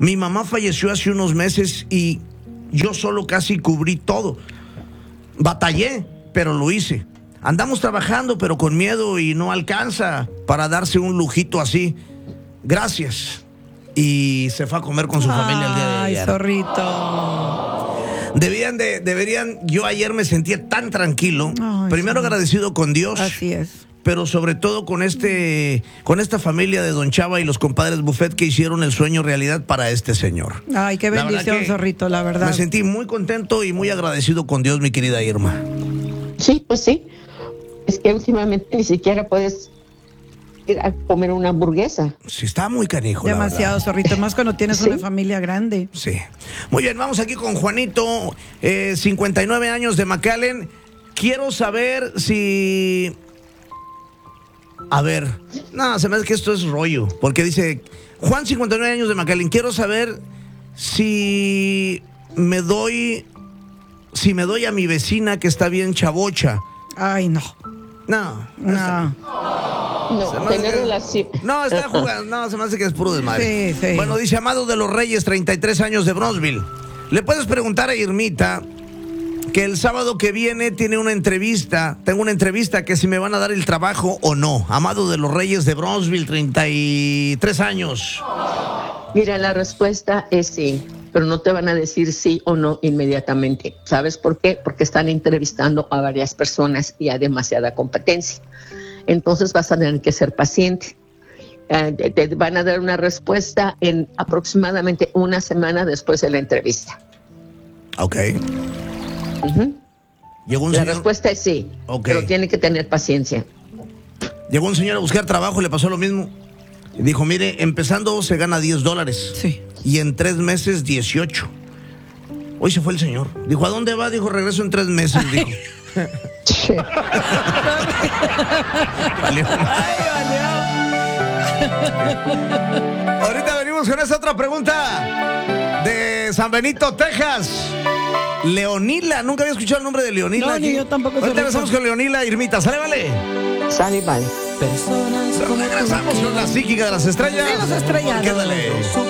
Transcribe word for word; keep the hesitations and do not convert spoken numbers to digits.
Mi mamá falleció hace unos meses y yo solo casi cubrí todo. Batallé, pero lo hice. Andamos trabajando, pero con miedo y no alcanza para darse un lujito así. Gracias. Y se fue a comer con su Ay, familia el día de ayer. Ay, zorrito. Debían de, deberían, yo ayer me sentía tan tranquilo. Ay, Primero sí. agradecido con Dios. Así es. Pero sobre todo con este, con esta familia de Don Chava y los compadres Buffet que hicieron el sueño realidad para este señor. Ay, qué La bendición, verdad que zorrito, la verdad. Me sentí muy contento y muy agradecido con Dios, mi querida Irma. Sí, pues sí. Es que últimamente ni siquiera puedes ir a comer una hamburguesa. Sí, está muy canijo. la Demasiado, verdad. zorrito, más cuando tienes ¿Sí? una familia grande. Sí. Muy bien, vamos aquí con Juanito, eh, cincuenta y nueve años de McAllen. Quiero saber si... A ver, no, se me hace que esto es rollo, porque dice, Juan, cincuenta y nueve años de McAllen, quiero saber si me doy, si me doy a mi vecina que está bien chavocha. Ay, no. No, No. No, tener relación. No, está jugando, no, se me hace que es puro desmadre. Sí, sí. Bueno, dice Amado de los Reyes, treinta y tres años de Bronzeville. Le puedes preguntar a Irmita que el sábado que viene tiene una entrevista, tengo una entrevista que si me van a dar el trabajo o no. Amado de los Reyes de Bronzeville, treinta y tres años. Mira, la respuesta es sí, pero no te van a decir sí o no inmediatamente. ¿Sabes por qué? Porque están entrevistando a varias personas y hay demasiada competencia. Entonces vas a tener que ser paciente. Eh, te, te van a dar una respuesta en aproximadamente una semana después de la entrevista. Ok. Uh-huh. Llegó un La señor, respuesta es sí, Ok. pero tiene que tener paciencia. llegó un señor a buscar trabajo, le pasó lo mismo. Dijo, mire, empezando se gana diez dólares. Sí. Y en tres meses, dieciocho. Hoy se fue el señor. Dijo, ¿a dónde va? Dijo, regreso en tres meses. Dijo. Valió. Ahorita venimos con esa otra pregunta de San Benito, Texas. Leonila, nunca había escuchado el nombre de Leonila. No, aquí. ni yo tampoco. Ahorita Zorrito. regresamos con Leonila, Irmita. ¿Sale, vale? Sale, vale. Personas como Regresamos con la psíquica de las estrellas. Sí, los estrellados. Quédale.